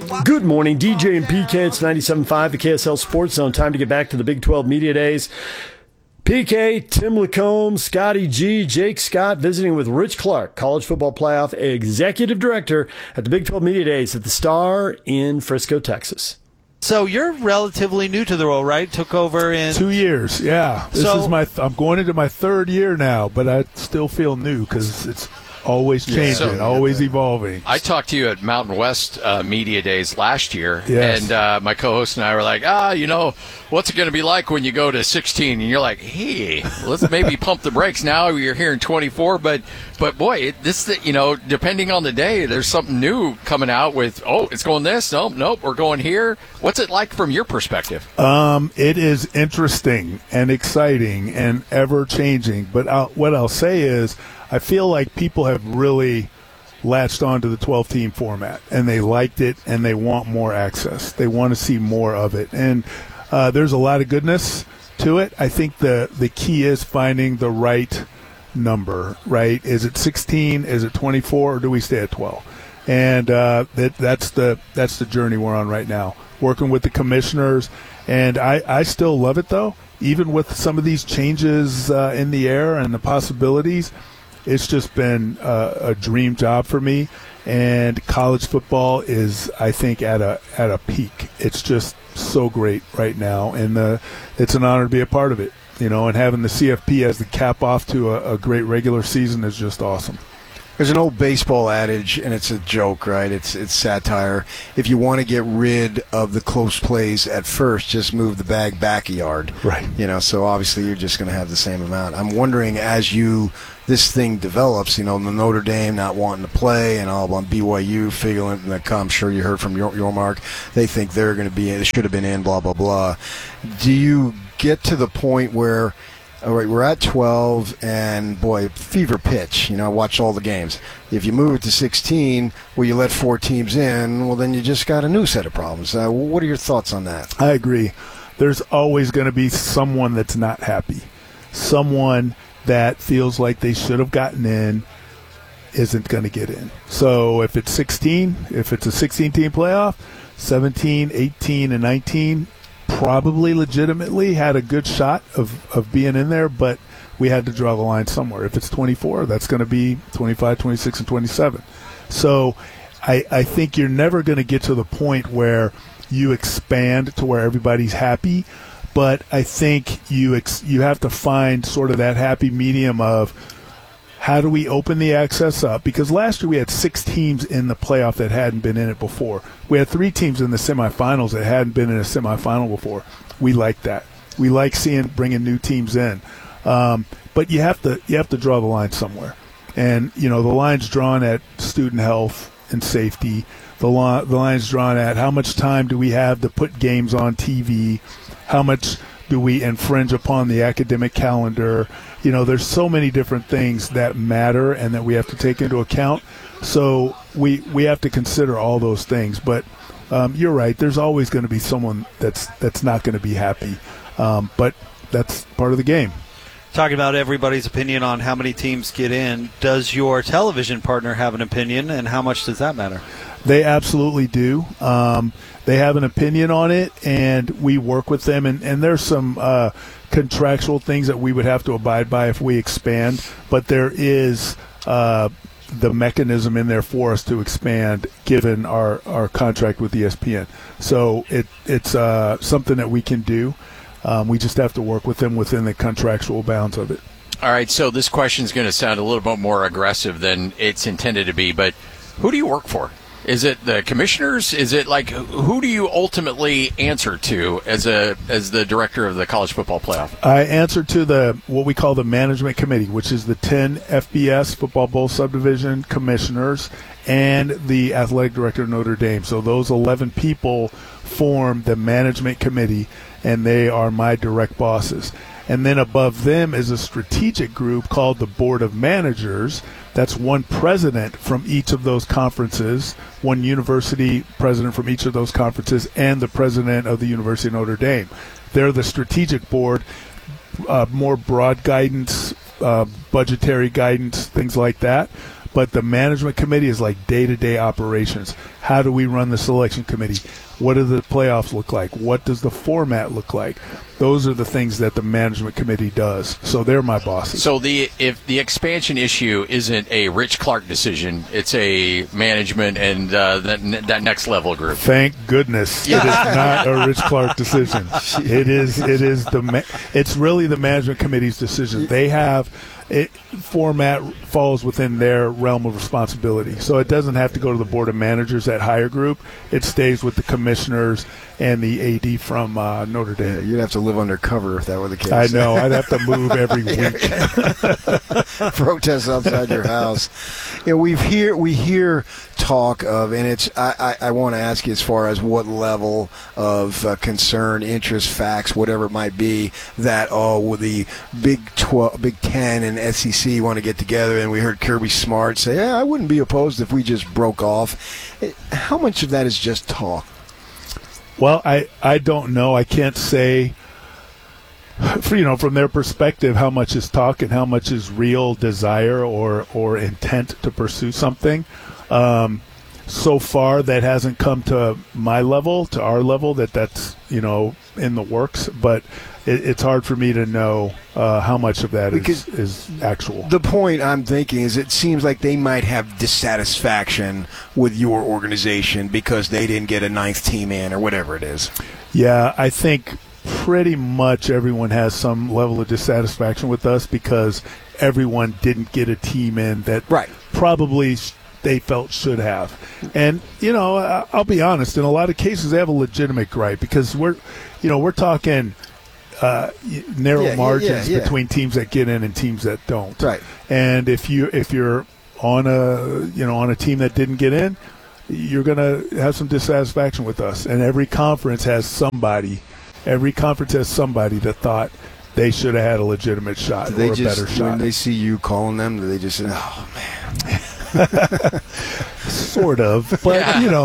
Good morning, DJ and PK. It's 97.5, the KSL Sports Zone. Time to get back to the Big 12 Media Days. PK, Tim Lacombe, Scotty G, Jake Scott visiting with Rich Clark, College Football Playoff Executive Director at the Big 12 Media Days at the Star in Frisco, Texas. So you're relatively new to the role, right? Took over in 2 years, yeah. This is I'm going into my third year now, but I still feel new because it's always changing, always evolving. I talked to you at Mountain West Media Days last year, yes. And my co-host and I were like, what's it going to be like when you go to 16? And you're like, hey, let's maybe pump the brakes now. You're here in 24, but boy, depending on the day, there's something new coming out with, it's going this, nope, we're going here. What's it like from your perspective? It is interesting and exciting and ever-changing, but what I'll say is, I feel like people have really latched onto the 12-team format, and they liked it, and they want more access. They want to see more of it. And there's a lot of goodness to it. I think the key is finding the right number, right? Is it 16? Is it 24? Or do we stay at 12? And that's the journey we're on right now, working with the commissioners. And I still love it, though, even with some of these changes in the air and the possibilities. It's just been a dream job for me, and college football is, I think, at a peak. It's just so great right now, and it's an honor to be a part of it. And having the CFP as the cap off to a great regular season is just awesome. There's an old baseball adage, and it's a joke, right? It's satire. If you want to get rid of the close plays at first, just move the bag back a yard. Right. So obviously you're just going to have the same amount. I'm wondering, as this thing develops, the Notre Dame not wanting to play and all on BYU figuring that, I'm sure you heard from your Mark, they think they're going to be in, it should have been in, blah, blah, blah. Do you get to the point where, all right, we're at 12, and, boy, fever pitch. I watched all the games. If you move it to 16, where you let 4 teams in, well, then you just got a new set of problems. What are your thoughts on that? I agree. There's always going to be someone that's not happy. Someone that feels like they should have gotten in isn't going to get in. So if it's 16, if it's a 16-team playoff, 17, 18, and 19 probably legitimately had a good shot of being in there, but we had to draw the line somewhere. If it's 24, that's going to be 25, 26, and 27. So I think you're never going to get to the point where you expand to where everybody's happy, but I think you have to find sort of that happy medium of how do we open the access up? Because last year we had 6 teams in the playoff that hadn't been in it before. We had 3 teams in the semifinals that hadn't been in a semifinal before. We like that. We like bringing new teams in. But you have to draw the line somewhere. And, the line's drawn at student health and safety. The line's drawn at how much time do we have to put games on TV? How much do we infringe upon the academic calendar? There's so many different things that matter and that we have to take into account. So we have to consider all those things. But you're right. There's always going to be someone that's not going to be happy. But that's part of the game. Talking about everybody's opinion on how many teams get in, does your television partner have an opinion, and how much does that matter? They absolutely do. They have an opinion on it, and we work with them. And there's some contractual things that we would have to abide by if we expand. But there is the mechanism in there for us to expand given our contract with ESPN. So it's something that we can do. We just have to work with them within the contractual bounds of it. All right, so this question is going to sound a little bit more aggressive than it's intended to be, but who do you work for? Is it the commissioners? Is it like who do you ultimately answer to as the director of the College Football Playoff? I answer to what we call the management committee, which is the 10 FBS Football Bowl subdivision commissioners and the athletic director of Notre Dame. So those 11 people form the management committee, and they are my direct bosses. And then above them is a strategic group called the Board of Managers. That's one president from each of those conferences, one university president from each of those conferences, and the president of the University of Notre Dame. They're the strategic board, more broad guidance, budgetary guidance, things like that. But the management committee is like day-to-day operations. How do we run the selection committee? What do the playoffs look like? What does the format look like? Those are the things that the management committee does. So they're my bosses. So if the expansion issue isn't a Rich Clark decision, it's a management and that next level group. Thank goodness it is not a Rich Clark decision. It's really the management committee's decision. They have format falls within their realm of responsibility. So it doesn't have to go to the board of managers, that higher group. It stays with the commissioners and the AD from Notre Dame. Yeah, you'd have to live undercover if that were the case. I know. I'd have to move every week. Protest outside your house. We hear talk of, and it's I want to ask you as far as what level of concern, interest, facts, whatever it might be, that the Big 10 and SEC want to get together, and we heard Kirby Smart say, I wouldn't be opposed if we just broke off. How much of that is just talk? Well, I don't know. I can't say, from their perspective, how much is talk and how much is real desire or intent to pursue something. So far, that hasn't come to my level, to our level, that's in the works. But it's hard for me to know how much of that is actual. The point I'm thinking is it seems like they might have dissatisfaction with your organization because they didn't get a ninth team in or whatever it is. Yeah, I think pretty much everyone has some level of dissatisfaction with us because everyone didn't get a team in that probably they felt should have. And, I'll be honest, in a lot of cases they have a legitimate gripe because we're talking narrow margins between teams that get in and teams that don't. Right. And if you're on a team that didn't get in, you're going to have some dissatisfaction with us. And every conference has somebody that thought they should have had a legitimate shot or a better shot. When they see you calling them, do they just say, "Oh man"? Sort of, but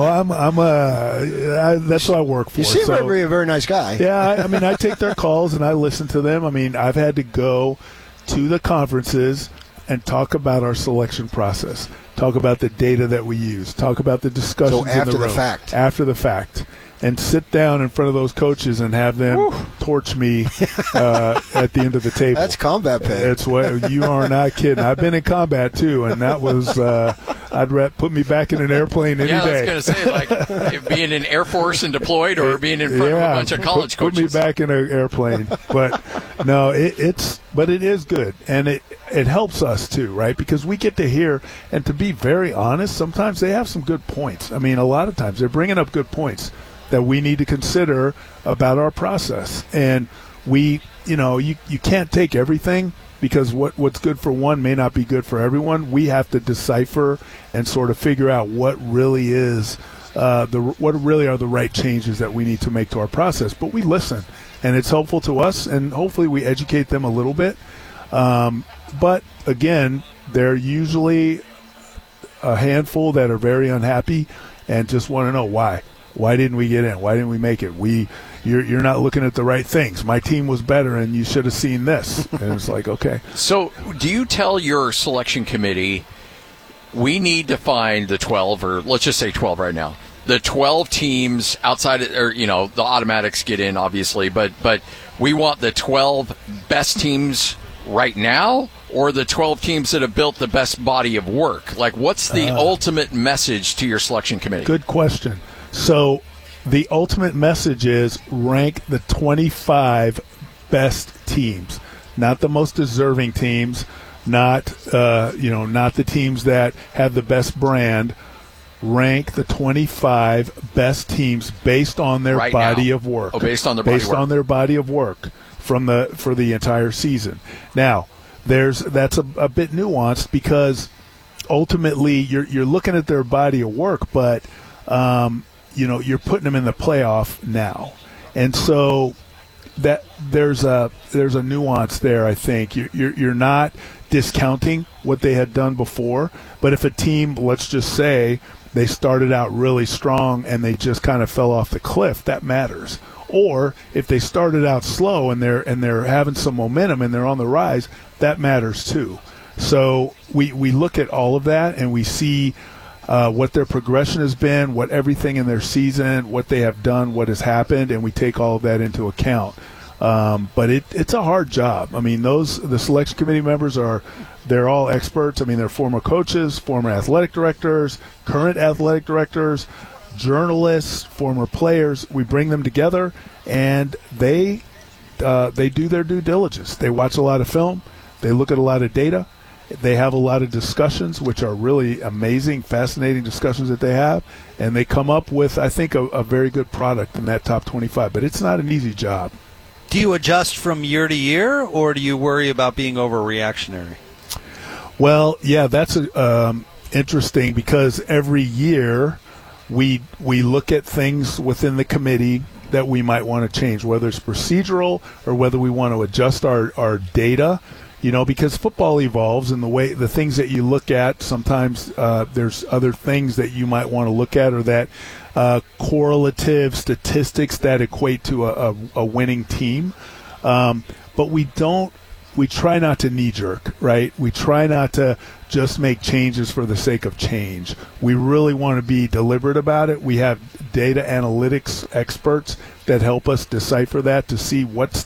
that's what I work for. You seem like a very nice guy. Yeah, I take their calls and I listen to them. I've had to go to the conferences and talk about our selection process, talk about the data that we use, talk about the discussions after in the room. After the fact. And sit down in front of those coaches and have them torch me at the end of the table. That's combat pay. It's what you are not kidding. I've been in combat too, and that was put me back in an airplane any day. Yeah, I was going to say, like being in Air Force and deployed, or being in front of a bunch of college coaches. Put me back in an airplane, but no, it is good, and it helps us too, right? Because we get to hear, and to be very honest, sometimes they have some good points. A lot of times they're bringing up good points that we need to consider about our process. And you can't take everything because what's good for one may not be good for everyone. We have to decipher and sort of figure out what really is what really are the right changes that we need to make to our process. But we listen, and it's helpful to us, and hopefully we educate them a little bit. But again, they're usually a handful that are very unhappy and just want to know why. Why didn't we get in? Why didn't we make it? You're not looking at the right things. My team was better, and you should have seen this. And it's like, okay. So do you tell your selection committee, we need to find the 12, or let's just say 12 right now, the 12 teams outside, the automatics get in, obviously, but we want the 12 best teams right now, or the 12 teams that have built the best body of work? Like, what's the ultimate message to your selection committee? Good question. So the ultimate message is rank the 25 best teams, not the most deserving teams, not the teams that have the best brand. Rank the 25 best teams based on their body of work. Based on their body of work for the entire season. Now, that's a bit nuanced because ultimately you're looking at their body of work, but you're putting them in the playoff now, and so that there's a nuance there. I think you're not discounting what they had done before, but if a team, let's just say, they started out really strong and they just kind of fell off the cliff, that matters. Or if they started out slow and they're having some momentum and they're on the rise, that matters too. So we look at all of that, and we see what their progression has been, what everything in their season, what they have done, what has happened, and we take all of that into account. But it's a hard job. I mean, the selection committee members they're all experts. I mean, they're former coaches, former athletic directors, current athletic directors, journalists, former players. We bring them together, and they do their due diligence. They watch a lot of film. They look at a lot of data. They have a lot of discussions, which are really amazing, fascinating discussions that they have, and they come up with, I think, a very good product in that top 25. But it's not an easy job. Do you adjust from year to year, or do you worry about being overreactionary? Well, yeah, that's interesting because every year we look at things within the committee that we might want to change, whether it's procedural or whether we want to adjust our data. Because football evolves, and the things that you look at, sometimes there's other things that you might want to look at, or that correlative statistics that equate to a winning team. But we try not to knee-jerk, right? We try not to just make changes for the sake of change. We really want to be deliberate about it. We have data analytics experts that help us decipher that to see what's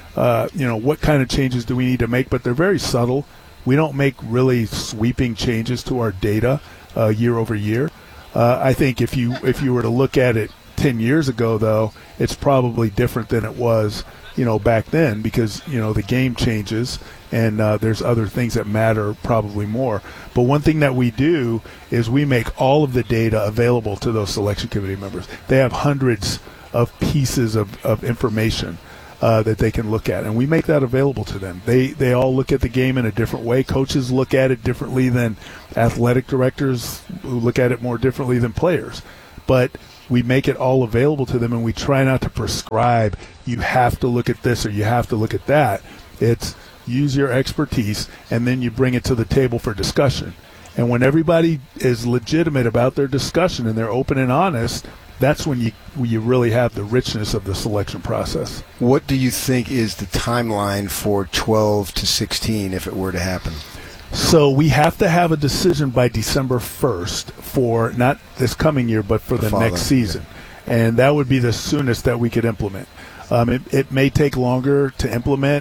what kind of changes do we need to make, but they're very subtle. We don't make really sweeping changes to our data year over year. I think if you were to look at it 10 years ago, though, it's probably different than it was, back then, because, the game changes and there's other things that matter probably more. But one thing that we do is we make all of the data available to those selection committee members. They have hundreds of pieces of information that they can look at, and we make that available to them. They all look at the game in a different way. Coaches look at it differently than athletic directors, who look at it more differently than players. But we make it all available to them, and we try not to prescribe, you have to look at this or you have to look at that. It's use your expertise, and then you bring it to the table for discussion. And when everybody is legitimate about their discussion and they're open and honest, that's when you really have the richness of the selection process. What do you think is the timeline for 12 to 16 if it were to happen? So we have to have a decision by December 1st for not this coming year, but for the next season. Yeah. And that would be the soonest that we could implement. It may take longer to implement,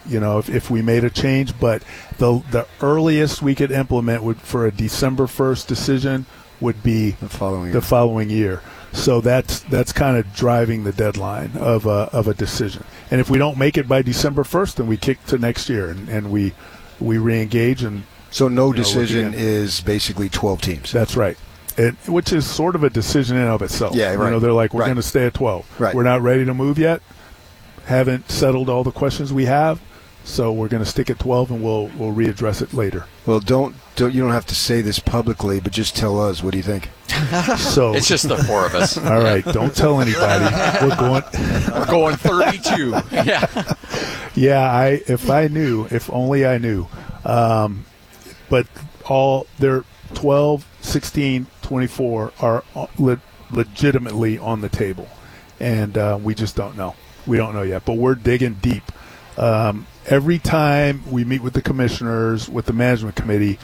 if we made a change, but the earliest we could implement for a December 1st decision would be the following year. So that's kind of driving the deadline of a decision. And if we don't make it by December 1st, then we kick to next year and we re-engage. And so no decision is basically 12 teams. That's right. Which is sort of a decision in and of itself. Yeah, right. They're like, we're going to stay at 12. Right. We're not ready to move yet. Haven't settled all the questions we have. So we're going to stick at 12, and we'll readdress it later. Well, you don't have to say this publicly, but just tell us. What do you think? So it's just the four of us. All right, don't tell anybody. We're going 32. Yeah. Yeah. If only I knew. But they're 12, 16, 24 are legitimately on the table, and we just don't know. We don't know yet, but we're digging deep. Every time we meet with the commissioners, with the management committee,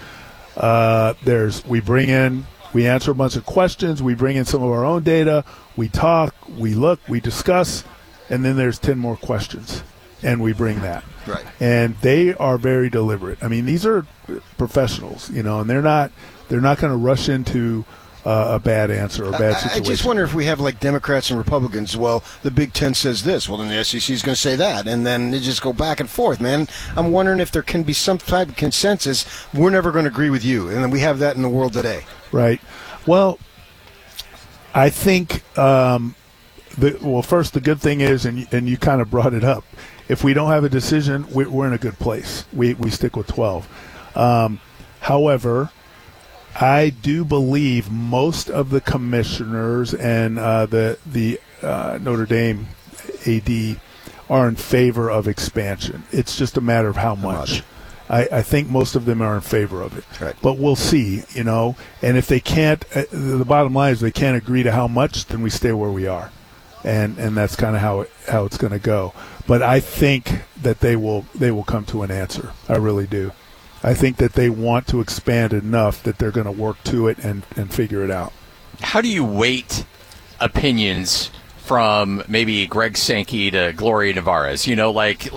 we answer a bunch of questions, we bring in some of our own data, we talk, we look, we discuss, and then there's 10 more questions, and we bring that. Right. And they are very deliberate. I mean, these are professionals, and they're not going to rush into a bad answer or a bad situation. I just wonder if we have like Democrats and Republicans. Well, the Big Ten says this. Well, then the SEC is going to say that, and then they just go back and forth. Man, I'm wondering if there can be some type of consensus. We're never going to agree with you, and then we have that in the world today. Right. Well, I think first the good thing is, and you kind of brought it up. If we don't have a decision, we're in a good place. We stick with 12. However, I do believe most of the commissioners and the Notre Dame AD are in favor of expansion. It's just a matter of how much. I think most of them are in favor of it. Right. But we'll see, And if they can't, the bottom line is they can't agree to how much, then we stay where we are. And that's kind of how it's going to go. But I think that they will come to an answer. I really do. I think that they want to expand enough that they're going to work to it and figure it out. How do you weight opinions from maybe Greg Sankey to Gloria Nevarez? You know, like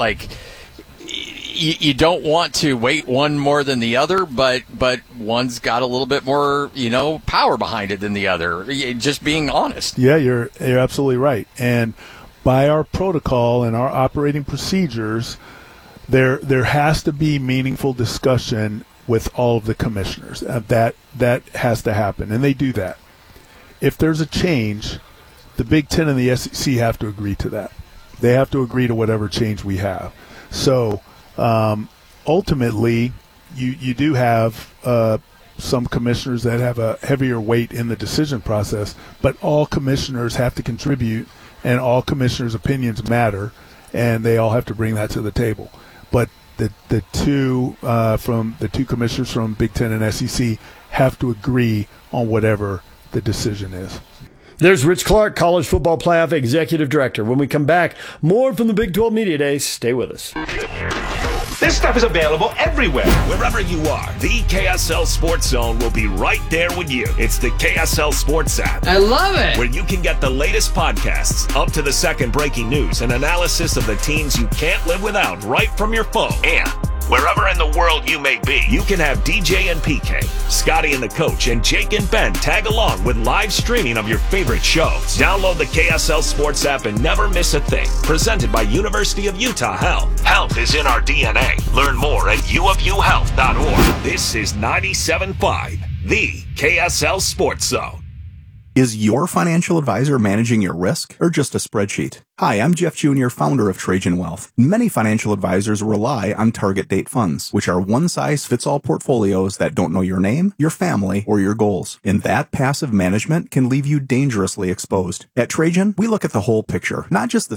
you don't want to weight one more than the other, but one's got a little bit more, power behind it than the other. Just being honest. Yeah, you're absolutely right. And by our protocol and our operating procedures, there has to be meaningful discussion with all of the commissioners. That has to happen, and they do that. If there's a change, the Big Ten and the SEC have to agree to that. They have to agree to whatever change we have. So ultimately, you do have some commissioners that have a heavier weight in the decision process, but all commissioners have to contribute, and all commissioners' opinions matter, and they all have to bring that to the table. But the two commissioners from Big Ten and SEC have to agree on whatever the decision is. There's Rich Clark, College Football Playoff Executive Director. When we come back, more from the Big 12 Media Days. Stay with us. This stuff is available everywhere. Wherever you are, the KSL Sports Zone will be right there with you. It's the KSL Sports app. I love it. Where you can get the latest podcasts, up to the second breaking news, and analysis of the teams you can't live without right from your phone. And wherever in the world you may be, you can have DJ and PK, Scotty and the Coach, and Jake and Ben tag along with live streaming of your favorite shows. Download the KSL Sports app and never miss a thing. Presented by University of Utah Health. Health is in our DNA. Learn more at uofuhealth.org. This is 97.5, the KSL Sports Zone. Is your financial advisor managing your risk or just a spreadsheet? Hi, I'm Jeff Jr., founder of Trajan Wealth. Many financial advisors rely on target date funds, which are one-size-fits-all portfolios that don't know your name, your family, or your goals. And that passive management can leave you dangerously exposed. At Trajan, we look at the whole picture, not just the